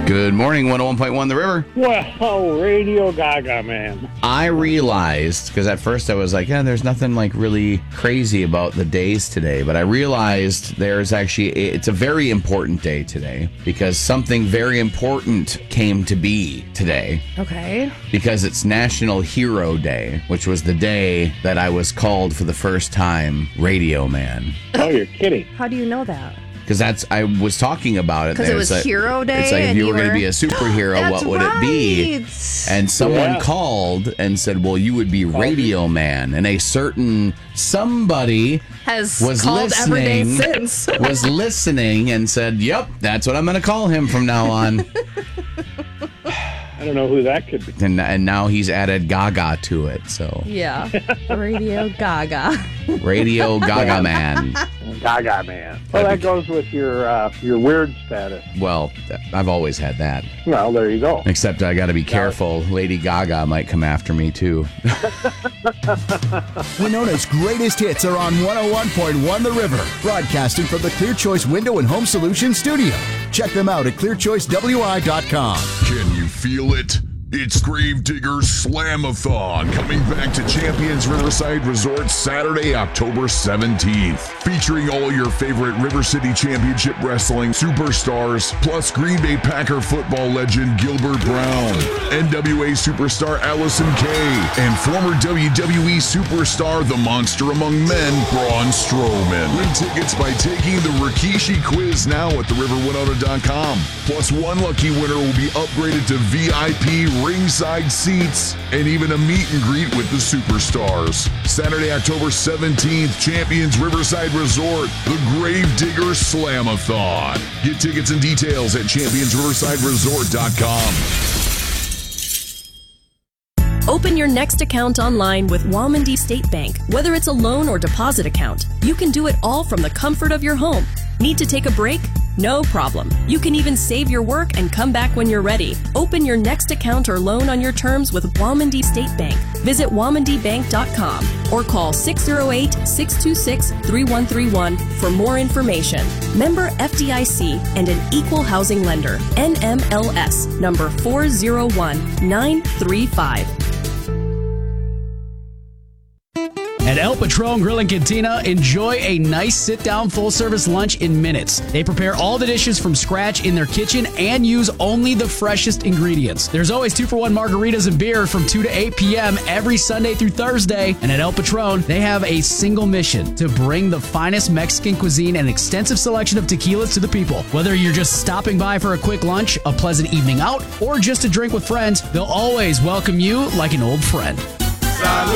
Good morning, 101.1 The River. Well, Radio Gaga, man. I realized, because at first I was like, there's nothing like really crazy about the days today, but I realized it's a very important day today because something very important came to be today. Okay. Because it's National Hero Day, which was the day that I was called for the first time Radio Man. Oh, you're kidding. How do you know that? Because I was talking about it. Because it was Hero Day. It's like if you were going to be a superhero, what would it be? And someone called and said, well, you would be Radio Man. And a certain somebody was called every day since. was listening and said, yep, that's what I'm going to call him from now on. I don't know who that could be. And now he's added Gaga to it. So yeah, Radio Gaga. Radio Gaga Man. Gaga Man. Well, that goes with your weird status. Well, I've always had that. Well, there you go. Except I got to be careful. Lady Gaga might come after me, too. Winona's greatest hits are on 101.1 The River, broadcasting from the Clear Choice Window and Home Solutions studio. Check them out at clearchoicewi.com. Can you feel it? It's Gravedigger Slamathon coming back to Champions Riverside Resort Saturday, October 17th. Featuring all your favorite River City Championship Wrestling superstars, plus Green Bay Packer football legend Gilbert Brown, NWA superstar Allison Kay, and former WWE superstar, the Monster Among Men, Braun Strowman. Win tickets by taking the Rikishi quiz now at theriverwinona.com. Plus, one lucky winner will be upgraded to VIP ringside seats, and even a meet and greet with the superstars. Saturday, October 17th, Champions Riverside Resort, the Gravedigger Slamathon. Get tickets and details at championsriversideresort.com. Open your next account online with Walmondie State Bank. Whether it's a loan or deposit account, you can do it all from the comfort of your home. Need to take a break? No problem. You can even save your work and come back when you're ready. Open your next account or loan on your terms with Walmondie State Bank. Visit walmondibank.com or call 608-626-3131 for more information. Member FDIC and an equal housing lender. NMLS number 401935. At El Patron Grill and Cantina, enjoy a nice sit-down full-service lunch in minutes. They prepare all the dishes from scratch in their kitchen and use only the freshest ingredients. There's always 2-for-1 margaritas and beer from 2 to 8 p.m. every Sunday through Thursday. And at El Patron, they have a single mission to bring the finest Mexican cuisine and extensive selection of tequilas to the people. Whether you're just stopping by for a quick lunch, a pleasant evening out, or just a drink with friends, they'll always welcome you like an old friend.